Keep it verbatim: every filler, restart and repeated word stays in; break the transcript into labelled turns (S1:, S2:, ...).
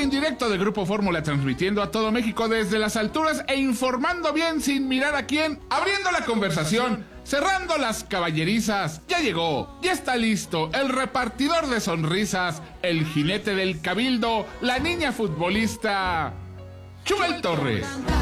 S1: en directo de Grupo Fórmula, transmitiendo a todo México desde las alturas e informando bien sin mirar a quién, abriendo la conversación, cerrando las caballerizas. Ya llegó, ya está listo, el repartidor de sonrisas, el jinete del cabildo, la niña futbolista, Chumel Torres.